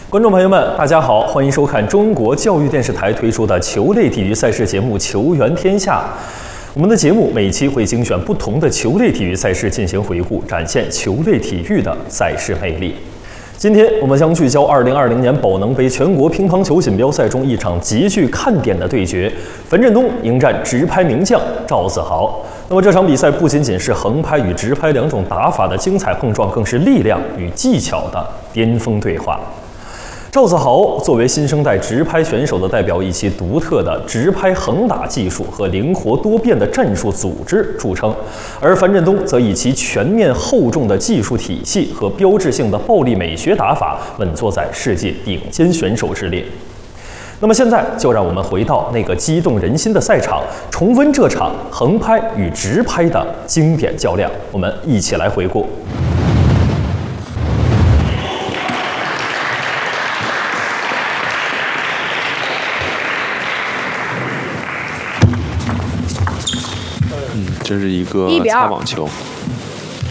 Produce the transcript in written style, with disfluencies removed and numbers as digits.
观众朋友们，大家好，欢迎收看中国教育电视台推出的球类体育赛事节目《球员天下》。我们的节目每期会精选不同的球类体育赛事进行回顾，展现球类体育的赛事魅力。今天我们将聚焦2020年宝能杯全国乒乓球锦标赛中一场极具看点的对决，樊振东迎战直拍名将赵子豪。那么这场比赛不仅仅是横拍与直拍两种打法的精彩碰撞，更是力量与技巧的巅峰对话。赵子豪作为新生代直拍选手的代表，以其独特的直拍横打技术和灵活多变的战术组织著称，而樊振东则以其全面厚重的技术体系和标志性的暴力美学打法，稳坐在世界顶尖选手之列。那么现在就让我们回到那个激动人心的赛场，重温这场横拍与直拍的经典较量，我们一起来回顾。 这是一个擦网球。